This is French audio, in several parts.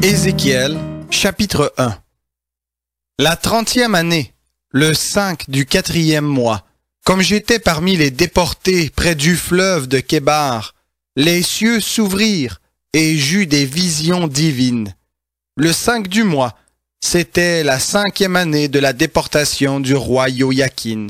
Ézéchiel, chapitre 1. La 30e année, le 5 du 4e mois, comme j'étais parmi les déportés près du fleuve de Kébar, les cieux s'ouvrirent et j'eus des visions divines. Le 5 du mois, c'était la 5e année de la déportation du roi Joachim.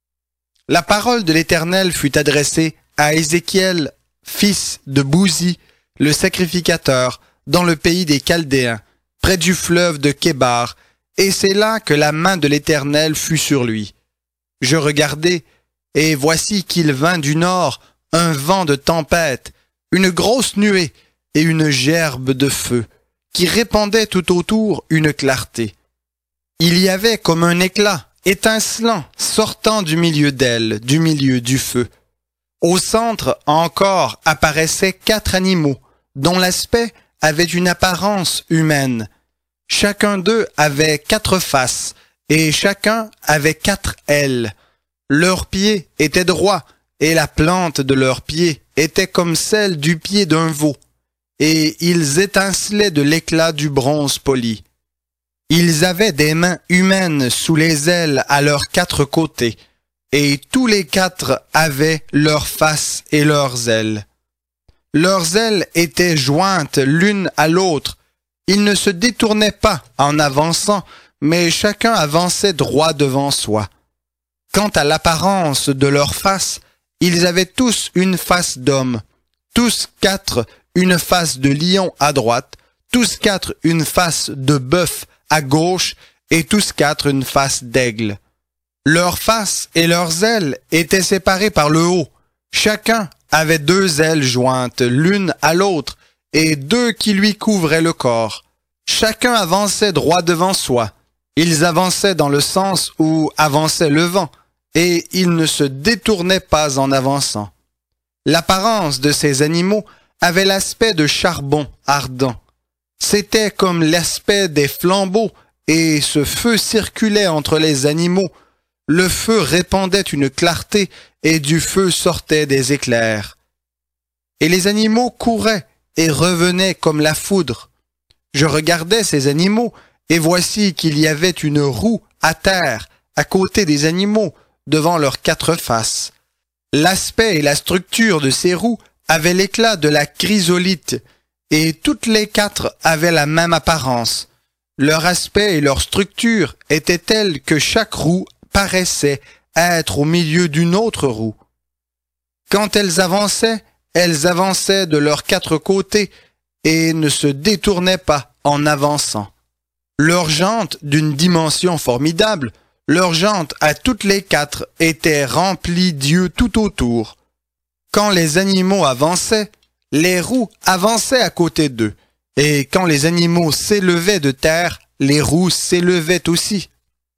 La parole de l'Éternel fut adressée à Ézéchiel, fils de Bouzi, le sacrificateur, dans le pays des Chaldéens, près du fleuve de Kébar, et c'est là que la main de l'Éternel fut sur lui. Je regardai, et voici qu'il vint du nord un vent de tempête, une grosse nuée et une gerbe de feu, qui répandait tout autour une clarté. Il y avait comme un éclat étincelant sortant du milieu d'elle, du milieu du feu. Au centre encore apparaissaient 4 animaux, dont l'aspect avait une apparence humaine. Chacun d'eux avait 4 faces, et chacun avait 4 ailes. Leurs pieds étaient droits, et la plante de leurs pieds était comme celle du pied d'un veau, et ils étincelaient de l'éclat du bronze poli. Ils avaient des mains humaines sous les ailes à leurs 4 côtés, et tous les 4 avaient leurs faces et leurs ailes. Leurs ailes étaient jointes l'une à l'autre. Ils ne se détournaient pas en avançant, mais chacun avançait droit devant soi. Quant à l'apparence de leurs faces, ils avaient tous une face d'homme, tous 4 une face de lion à droite, tous 4 une face de bœuf à gauche, et tous 4 une face d'aigle. Leurs faces et leurs ailes étaient séparées par le haut. Chacun avait 2 ailes jointes l'une à l'autre et 2 qui lui couvraient le corps. Chacun avançait droit devant soi. Ils avançaient dans le sens où avançait le vent et ils ne se détournaient pas en avançant. L'apparence de ces animaux avait l'aspect de charbon ardent. C'était comme l'aspect des flambeaux et ce feu circulait entre les animaux. Le feu répandait une clarté et du feu sortaient des éclairs. Et les animaux couraient et revenaient comme la foudre. Je regardais ces animaux et voici qu'il y avait une roue à terre à côté des animaux devant leurs 4 faces. L'aspect et la structure de ces roues avaient l'éclat de la chrysolite et toutes les 4 avaient la même apparence. Leur aspect et leur structure étaient tels que chaque roue paraissait être au milieu d'une autre roue. Quand elles avançaient de leurs 4 côtés et ne se détournaient pas en avançant. Leurs jantes d'une dimension formidable, leurs jantes à toutes les 4 étaient remplies d'yeux tout autour. Quand les animaux avançaient, les roues avançaient à côté d'eux, et quand les animaux s'élevaient de terre, les roues s'élevaient aussi.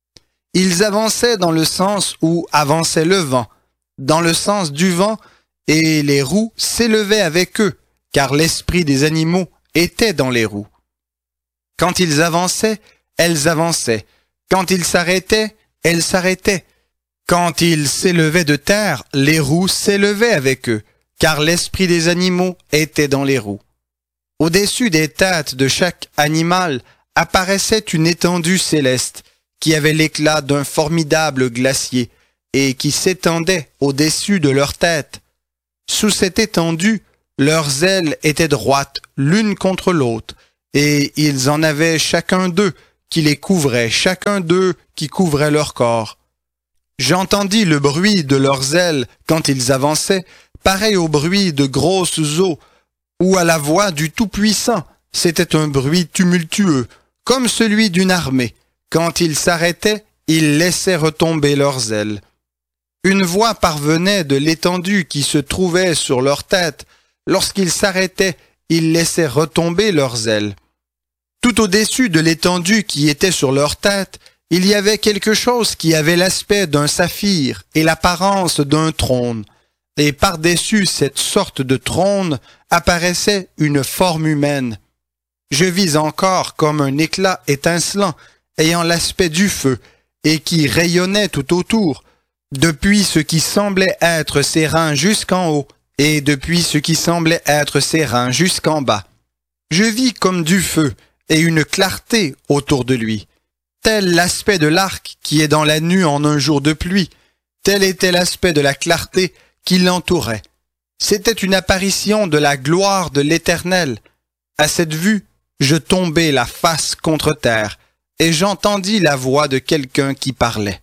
Ils avançaient dans le sens où avançait le vent, dans le sens du vent, et les roues s'élevaient avec eux, car l'esprit des animaux était dans les roues. Quand ils avançaient, elles avançaient. Quand ils s'arrêtaient, elles s'arrêtaient. Quand ils s'élevaient de terre, les roues s'élevaient avec eux, car l'esprit des animaux était dans les roues. Au-dessus des têtes de chaque animal apparaissait une étendue céleste, qui avait l'éclat d'un formidable glacier, et qui s'étendait au-dessus de leur tête. Sous cette étendue, leurs ailes étaient droites l'une contre l'autre, et ils en avaient chacun d'eux qui les couvrait, chacun d'eux qui couvrait leur corps. J'entendis le bruit de leurs ailes quand ils avançaient, pareil au bruit de grosses eaux, ou à la voix du Tout-Puissant. C'était un bruit tumultueux, comme celui d'une armée. Quand ils s'arrêtaient, ils laissaient retomber leurs ailes. Une voix parvenait de l'étendue qui se trouvait sur leur tête. Lorsqu'ils s'arrêtaient, ils laissaient retomber leurs ailes. Tout au-dessus de l'étendue qui était sur leur tête, il y avait quelque chose qui avait l'aspect d'un saphir et l'apparence d'un trône. Et par-dessus cette sorte de trône apparaissait une forme humaine. Je vis encore comme un éclat étincelant, ayant l'aspect du feu, et qui rayonnait tout autour, depuis ce qui semblait être ses reins jusqu'en haut, et depuis ce qui semblait être ses reins jusqu'en bas. Je vis comme du feu, et une clarté autour de lui. Tel l'aspect de l'arc qui est dans la nue en un jour de pluie, tel était l'aspect de la clarté qui l'entourait. C'était une apparition de la gloire de l'Éternel. À cette vue, je tombai la face contre terre, et j'entendis la voix de quelqu'un qui parlait.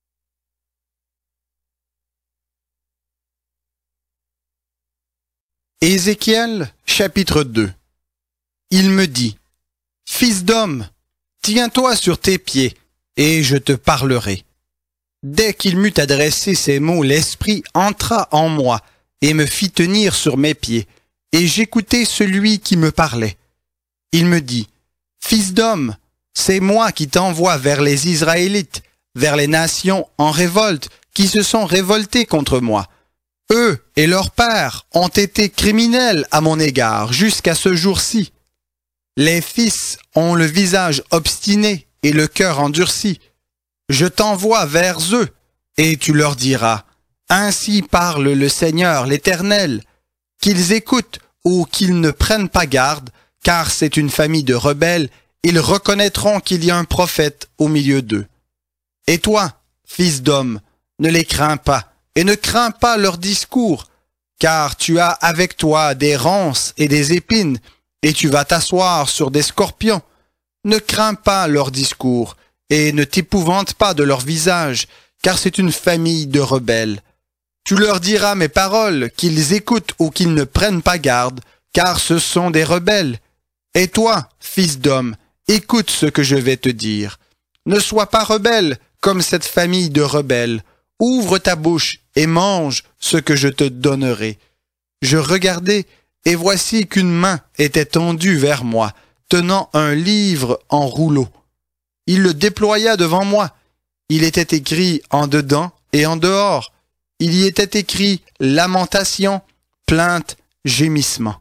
Ézéchiel, chapitre 2. Il me dit, « Fils d'homme, tiens-toi sur tes pieds, et je te parlerai. » Dès qu'il m'eut adressé ces mots, l'Esprit entra en moi et me fit tenir sur mes pieds, et j'écoutai celui qui me parlait. Il me dit, « Fils d'homme, c'est moi qui t'envoie vers les Israélites, vers les nations en révolte, qui se sont révoltées contre moi. Eux et leurs pères ont été criminels à mon égard jusqu'à ce jour-ci. Les fils ont le visage obstiné et le cœur endurci. Je t'envoie vers eux, et tu leur diras, « Ainsi parle le Seigneur l'Éternel, qu'ils écoutent ou qu'ils ne prennent pas garde, car c'est une famille de rebelles, ils reconnaîtront qu'il y a un prophète au milieu d'eux. Et toi, fils d'homme, ne les crains pas, et ne crains pas leurs discours, car tu as avec toi des ronces et des épines, et tu vas t'asseoir sur des scorpions. Ne crains pas leurs discours, et ne t'épouvante pas de leur visage, car c'est une famille de rebelles. Tu leur diras mes paroles, qu'ils écoutent ou qu'ils ne prennent pas garde, car ce sont des rebelles. Et toi, fils d'homme, écoute ce que je vais te dire. Ne sois pas rebelle comme cette famille de rebelles. Ouvre ta bouche et mange ce que je te donnerai. Je regardai, et voici qu'une main était tendue vers moi, tenant un livre en rouleau. Il le déploya devant moi. Il était écrit en dedans et en dehors. Il y était écrit lamentation, plainte, gémissement.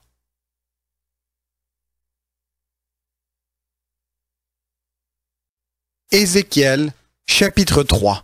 Ézéchiel, chapitre 3.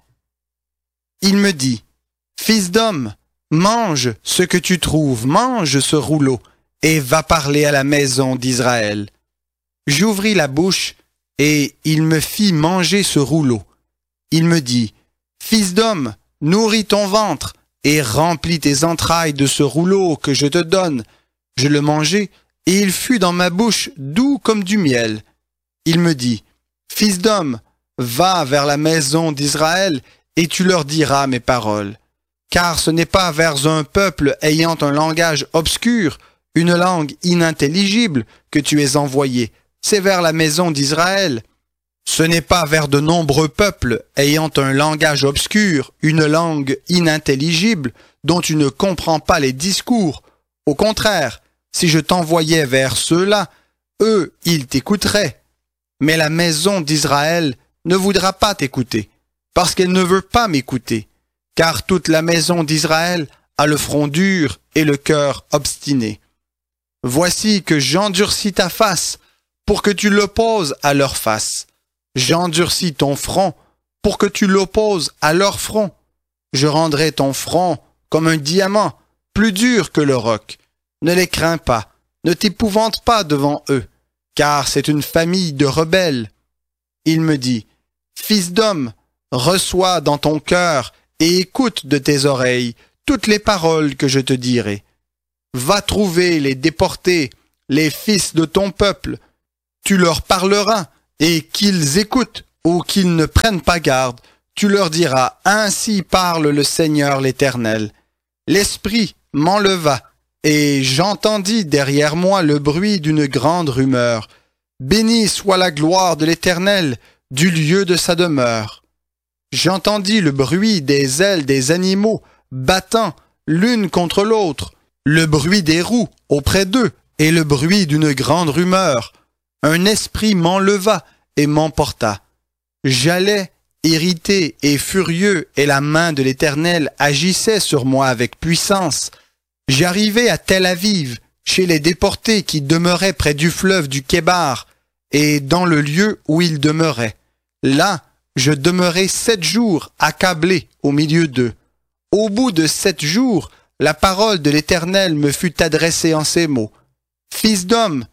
Il me dit, « Fils d'homme, mange ce que tu trouves, mange ce rouleau, et va parler à la maison d'Israël. » J'ouvris la bouche, et il me fit manger ce rouleau. Il me dit, « Fils d'homme, nourris ton ventre, et remplis tes entrailles de ce rouleau que je te donne. » Je le mangeai, et il fut dans ma bouche doux comme du miel. Il me dit, « Fils d'homme, va vers la maison d'Israël, et tu leur diras mes paroles. Car ce n'est pas vers un peuple ayant un langage obscur, une langue inintelligible, que tu es envoyé, c'est vers la maison d'Israël. Ce n'est pas vers de nombreux peuples ayant un langage obscur, une langue inintelligible, dont tu ne comprends pas les discours. Au contraire, si je t'envoyais vers ceux-là, eux, ils t'écouteraient. Mais la maison d'Israël ne voudra pas t'écouter, parce qu'elle ne veut pas m'écouter, car toute la maison d'Israël a le front dur et le cœur obstiné. Voici que j'endurcis ta face, pour que tu l'opposes à leur face. J'endurcis ton front, pour que tu l'opposes à leur front. Je rendrai ton front comme un diamant, plus dur que le roc. Ne les crains pas, ne t'épouvante pas devant eux, car c'est une famille de rebelles. Il me dit, « Fils d'homme, reçois dans ton cœur et écoute de tes oreilles toutes les paroles que je te dirai. Va trouver les déportés, les fils de ton peuple. Tu leur parleras, et qu'ils écoutent ou qu'ils ne prennent pas garde, tu leur diras, ainsi parle le Seigneur l'Éternel. L'Esprit m'enleva, et j'entendis derrière moi le bruit d'une grande rumeur. Béni soit la gloire de l'Éternel, du lieu de sa demeure. J'entendis le bruit des ailes des animaux battant l'une contre l'autre, le bruit des roues auprès d'eux et le bruit d'une grande rumeur. Un esprit m'enleva et m'emporta. J'allais irrité et furieux, et la main de l'Éternel agissait sur moi avec puissance. J'arrivai à Tel Aviv, chez les déportés qui demeuraient près du fleuve du Kébar, et dans le lieu où ils demeuraient. Là, je demeurai 7 jours accablé au milieu d'eux. Au bout de 7 jours, la parole de l'Éternel me fut adressée en ces mots. « Fils d'homme,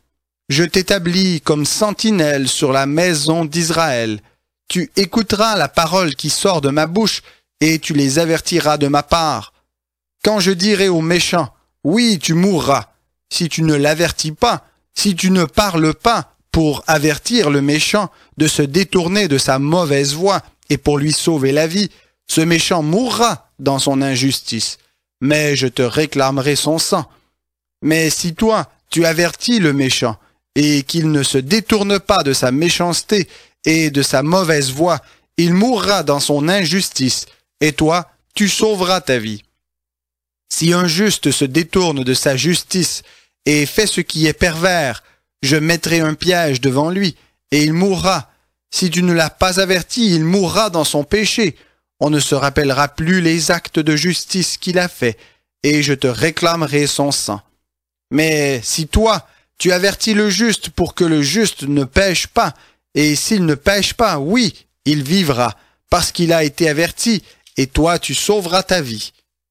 Je t'établis comme sentinelle sur la maison d'Israël. Tu écouteras la parole qui sort de ma bouche, et tu les avertiras de ma part. Quand je dirai aux méchants, oui, tu mourras, si tu ne l'avertis pas, si tu ne parles pas pour avertir le méchant de se détourner de sa mauvaise voie et pour lui sauver la vie, ce méchant mourra dans son injustice, mais je te réclamerai son sang. Mais si toi, tu avertis le méchant, et qu'il ne se détourne pas de sa méchanceté et de sa mauvaise voie, il mourra dans son injustice, et toi, tu sauveras ta vie. Si un juste se détourne de sa justice et fait ce qui est pervers, je mettrai un piège devant lui, et il mourra. Si tu ne l'as pas averti, il mourra dans son péché. On ne se rappellera plus les actes de justice qu'il a faits, et je te réclamerai son sang. Mais si toi, tu avertis le juste pour que le juste ne pêche pas, et s'il ne pêche pas, oui, il vivra, parce qu'il a été averti, et toi tu sauveras ta vie.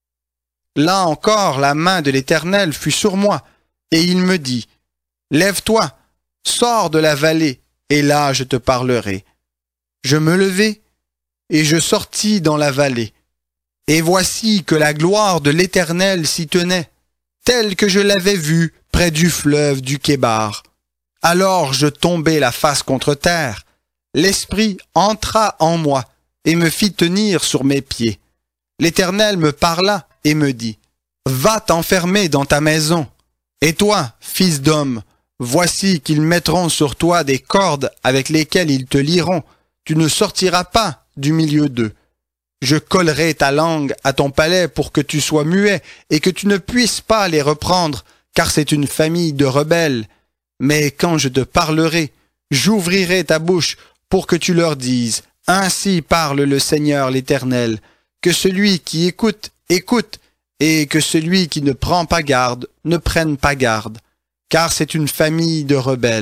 Là encore, la main de l'Éternel fut sur moi, et il me dit, lève-toi, sors de la vallée, et là je te parlerai. Je me levai, et je sortis dans la vallée. Et voici que la gloire de l'Éternel s'y tenait, telle que je l'avais vue près du fleuve du Kébar. Alors je tombai la face contre terre. L'Esprit entra en moi et me fit tenir sur mes pieds. L'Éternel me parla et me dit, « Va t'enfermer dans ta maison. Et toi, fils d'homme, voici qu'ils mettront sur toi des cordes avec lesquelles ils te lieront. Tu ne sortiras pas du milieu d'eux. Je collerai ta langue à ton palais pour que tu sois muet et que tu ne puisses pas les reprendre, car c'est une famille de rebelles. Mais quand je te parlerai, j'ouvrirai ta bouche pour que tu leur dises, « Ainsi parle le Seigneur l'Éternel, que celui qui écoute, écoute, et que celui qui ne prend pas garde, ne prenne pas garde, car c'est une famille de rebelles. »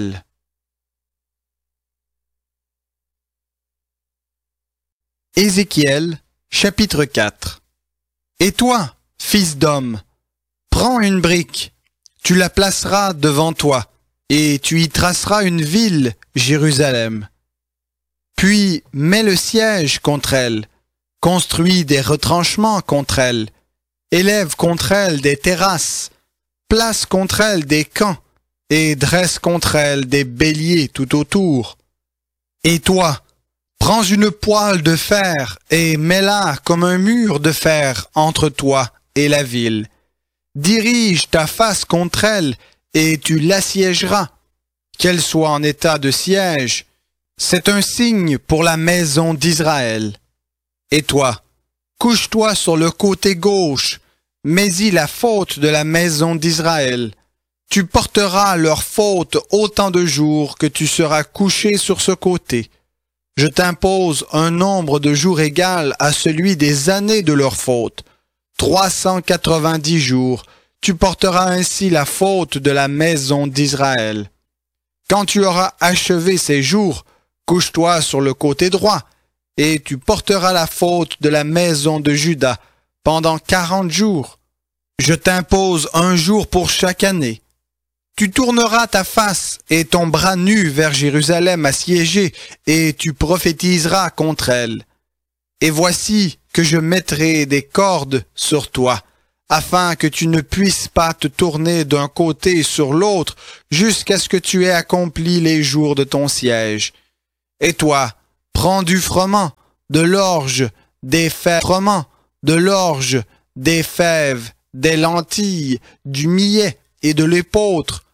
Ézéchiel, chapitre 4. Et toi, fils d'homme, prends une brique, tu la placeras devant toi, et tu y traceras une ville, Jérusalem. Puis mets le siège contre elle, construis des retranchements contre elle, élève contre elle des terrasses, place contre elle des camps, et dresse contre elle des béliers tout autour. Et toi, prends une poêle de fer et mets-la comme un mur de fer entre toi et la ville. Dirige ta face contre elle et tu l'assiégeras. Qu'elle soit en état de siège, c'est un signe pour la maison d'Israël. Et toi, couche-toi sur le côté gauche, mets-y la faute de la maison d'Israël. Tu porteras leur faute autant de jours que tu seras couché sur ce côté. Je t'impose un nombre de jours égal à celui des années de leur faute. 390 jours. Tu porteras ainsi la faute de la maison d'Israël. Quand tu auras achevé ces jours, couche-toi sur le côté droit, et tu porteras la faute de la maison de Juda pendant 40 jours. Je t'impose un jour pour chaque année. Tu tourneras ta face et ton bras nu vers Jérusalem assiégée, et tu prophétiseras contre elle. Et voici que je mettrai des cordes sur toi, afin que tu ne puisses pas te tourner d'un côté sur l'autre, jusqu'à ce que tu aies accompli les jours de ton siège. Et toi, prends du froment, de l'orge, des fèves, de l'orge, des fèves, des lentilles, du millet et de l'épeautre.